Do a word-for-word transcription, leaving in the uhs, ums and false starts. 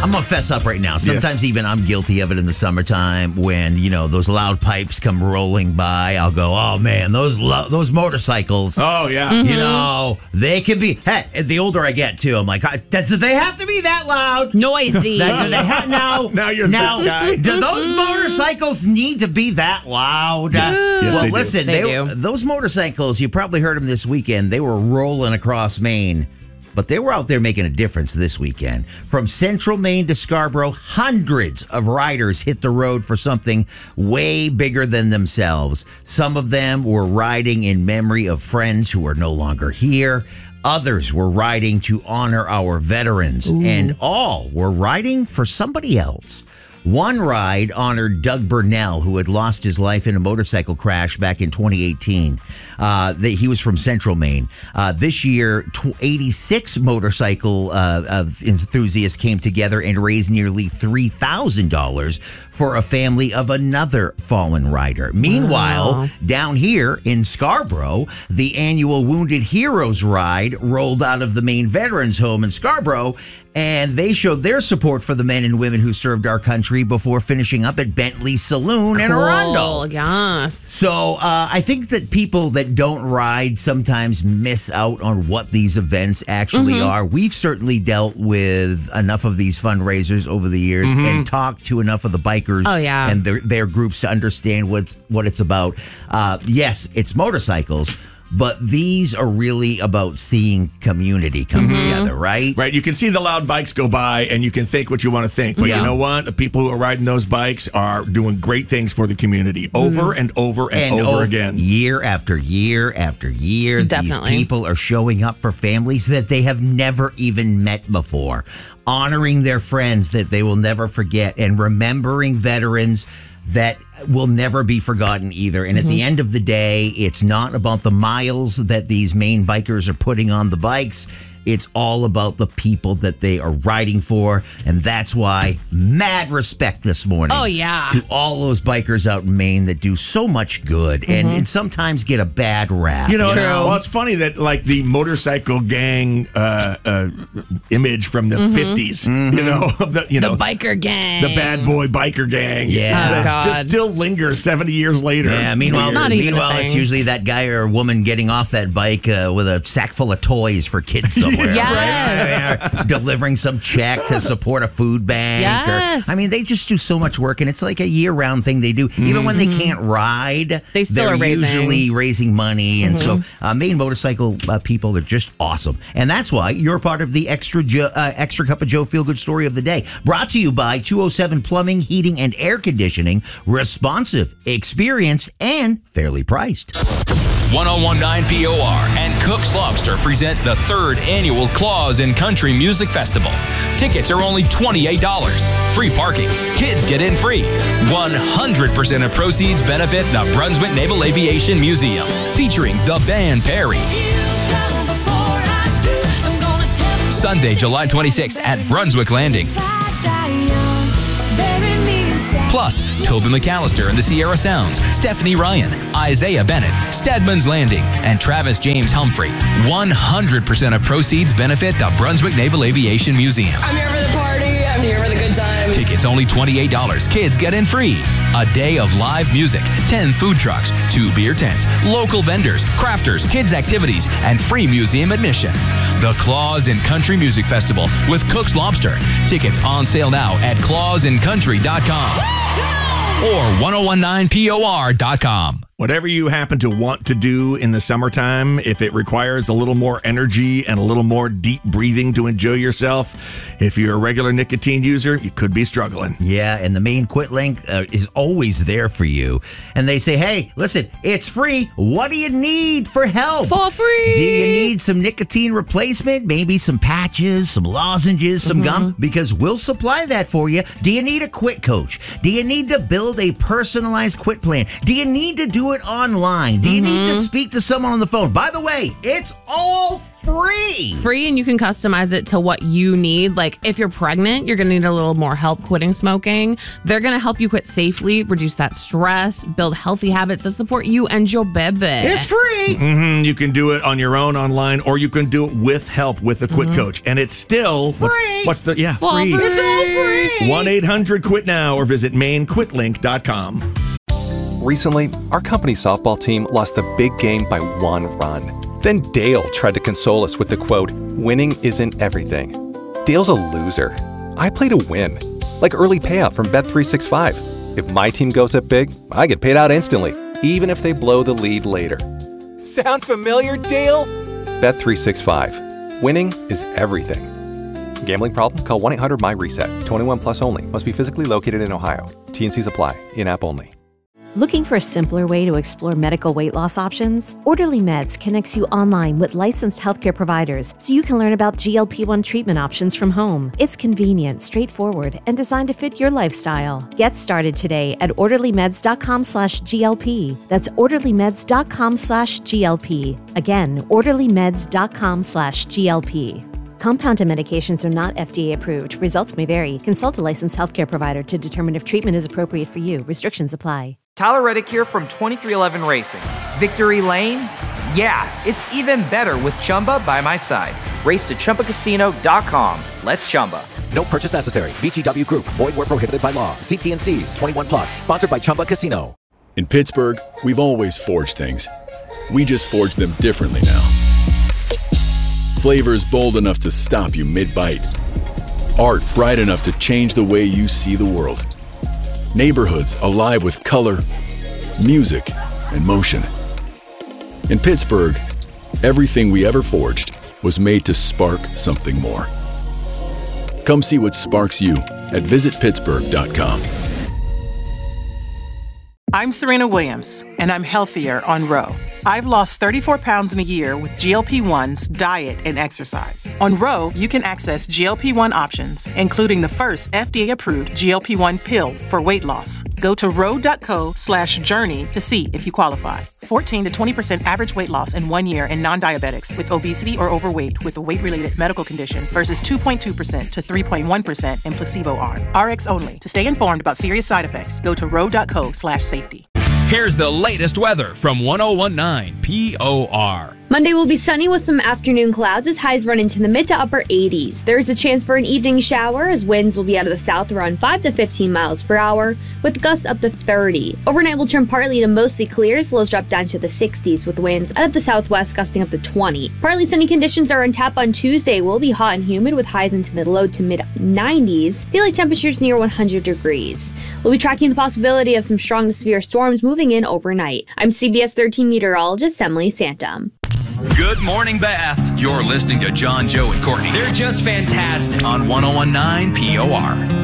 I'm going to fess up right now. Sometimes yes. even I'm guilty of it in the summertime when, you know, those loud pipes come rolling by. I'll go, oh, man, those lo- those motorcycles. Oh, yeah. Mm-hmm. You know, they can be, hey, the older I get, too, I'm like, does they have to be that loud? Noisy. That, do they ha- now, now you're now, that guy. Do those motorcycles need to be that loud? Yes. Yes, well, they listen, they they, do. those motorcycles, you probably heard them this weekend. They were rolling across Maine. But they were out there making a difference this weekend. From Central Maine to Scarborough, hundreds of riders hit the road for something way bigger than themselves. Some of them were riding in memory of friends who are no longer here. Others were riding to honor our veterans. Ooh. And all were riding for somebody else. One ride honored Doug Burnell, who had lost his life in a motorcycle crash back in twenty eighteen. Uh, the, he was from Central Maine. Uh, this year, eighty-six motorcycle uh, enthusiasts came together and raised nearly three thousand dollars for a family of another fallen rider. Meanwhile, wow. down here in Scarborough, the annual Wounded Heroes Ride rolled out of the Maine Veterans Home in Scarborough, and they showed their support for the men and women who served our country before finishing up at Bentley Saloon cool. in Arundel. Yes. So uh, I think that people that don't ride sometimes miss out on what these events actually mm-hmm. are. We've certainly dealt with enough of these fundraisers over the years mm-hmm. and talked to enough of the bikers oh, yeah. and their, their groups to understand what's what it's about. Uh, yes, it's motorcycles, but these are really about seeing community come mm-hmm. together, right? Right. You can see the loud bikes go by and you can think what you want to think. But yeah. you know what? The people who are riding those bikes are doing great things for the community over mm-hmm. and over and, and over, over again. Year after year after year. Definitely. These people are showing up for families that they have never even met before, honoring their friends that they will never forget, and remembering veterans that will never be forgotten either. And mm-hmm. at the end of the day, it's not about the miles that these Maine bikers are putting on the bikes. It's all about the people that they are riding for. And that's why mad respect this morning. Oh, yeah. To all those bikers out in Maine that do so much good mm-hmm. and, and sometimes get a bad rap. You know, True. well, it's funny that like the motorcycle gang uh, uh, image from the mm-hmm. fifties, mm-hmm. you know, the, you the know, biker gang, the bad boy biker gang. Yeah. Oh, that God. just still lingers seventy years later. Yeah, meanwhile, it's, not even meanwhile it's usually that guy or woman getting off that bike uh, with a sack full of toys for kids somewhere. Yes. Right? Or delivering some check to support a food bank. Yes. Or, I mean, they just do so much work, and it's like a year-round thing they do. Mm-hmm. Even when they can't ride, they still they're are raising. usually raising money. And mm-hmm. so uh, Maine motorcycle uh, people are just awesome. And that's why you're part of the Extra jo- uh, extra Cup of Joe Feel-Good Story of the Day. Brought to you by two oh seven Plumbing, Heating, and Air Conditioning. Responsive, experienced, and fairly priced. one oh one point nine P O R and Cook's Lobster present the third annual Claus in Country Music Festival. Tickets are only twenty-eight dollars. Free parking. Kids get in free. one hundred percent of proceeds benefit the Brunswick Naval Aviation Museum, featuring the band Perry. Sunday, July twenty-sixth at Brunswick Landing. Plus, Toby McAllister and the Sierra Sounds, Stephanie Ryan, Isaiah Bennett, Stedman's Landing, and Travis James Humphrey. one hundred percent of proceeds benefit the Brunswick Naval Aviation Museum. I'm here for the party. I'm here for the good time. Tickets only twenty-eight dollars. Kids get in free. A day of live music, ten food trucks, two beer tents, local vendors, crafters, kids activities, and free museum admission. The Claus in Country Music Festival with Cook's Lobster. Tickets on sale now at claus in country dot com or ten nineteen P O R dot com. Whatever you happen to want to do in the summertime, if it requires a little more energy and a little more deep breathing to enjoy yourself, if you're a regular nicotine user, you could be struggling. Yeah, and the Maine Quit link uh, is always there for you. And they say, hey, listen, it's free. What do you need for help? For free. Do you need some nicotine replacement? Maybe some patches, some lozenges, some mm-hmm. gum? Because we'll supply that for you. Do you need a quit coach? Do you need to build a personalized quit plan? Do you need to do it online? Do you mm-hmm. need to speak to someone on the phone? By the way, it's all free. Free, and you can customize it to what you need. Like if you're pregnant, you're going to need a little more help quitting smoking. They're going to help you quit safely, reduce that stress, build healthy habits that support you and your baby. It's free. Mm-hmm. You can do it on your own online, or you can do it with help with a Quit Mm-hmm. coach. And it's still, Free. What's, what's the, yeah, Full free. free. It's all free. one eight hundred quit now or visit maine quit link dot com. Recently, our company softball team lost the big game by one run. Then Dale tried to console us with the quote, "Winning isn't everything." Dale's a loser. I play to win, like early payout from Bet three sixty-five. If my team goes up big, I get paid out instantly, even if they blow the lead later. Sound familiar, Dale? Bet three sixty-five. Winning is everything. Gambling problem? Call one eight hundred M Y RESET. twenty-one plus only. Must be physically located in Ohio. T and Cs apply. In-app only. Looking for a simpler way to explore medical weight loss options? Orderly Meds connects you online with licensed healthcare providers so you can learn about G L P one treatment options from home. It's convenient, straightforward, and designed to fit your lifestyle. Get started today at orderlymeds.com slash GLP. That's orderlymeds.com slash GLP. Again, orderlymeds.com slash GLP. Compounded medications are not F D A approved. Results may vary. Consult a licensed healthcare provider to determine if treatment is appropriate for you. Restrictions apply. Tyler Reddick here from twenty-three eleven Racing. Victory Lane? Yeah, it's even better with Chumba by my side. Race to Chumba Casino dot com. Let's Chumba. No purchase necessary. V G W Group. Void where prohibited by law. See T and Cs. twenty-one plus. Sponsored by Chumba Casino. In Pittsburgh, we've always forged things. We just forge them differently now. Flavors bold enough to stop you mid-bite. Art bright enough to change the way you see the world. Neighborhoods alive with color, music, and motion. In Pittsburgh, everything we ever forged was made to spark something more. Come see what sparks you at visit pittsburgh dot com. I'm Serena Williams, and I'm healthier on Row. I've lost thirty-four pounds in a year with G L P ones, diet, and exercise. On Row, you can access G L P one options, including the first F D A-approved G L P one pill for weight loss. Go to row.co slash journey to see if you qualify. fourteen to twenty percent average weight loss in one year in non-diabetics with obesity or overweight with a weight-related medical condition versus two point two percent to three point one percent in placebo arm. R X only. To stay informed about serious side effects, go to row.co slash safety. Here's the latest weather from one oh one point nine P O R. Monday will be sunny with some afternoon clouds as highs run into the mid to upper eighties. There is a chance for an evening shower as winds will be out of the south around five to fifteen miles per hour with gusts up to thirty. Overnight will turn partly to mostly clear as lows drop down to the sixties with winds out of the southwest gusting up to twenty. Partly sunny conditions are on tap on Tuesday. Will be hot and humid with highs into the low to mid nineties. Daily temperatures near one hundred degrees. We'll be tracking the possibility of some strong to severe storms moving in overnight. I'm C B S thirteen meteorologist Emily Santum. Good morning, Bath. You're listening to John, Joe, and Courtney. They're just fantastic on one oh one point nine P O R.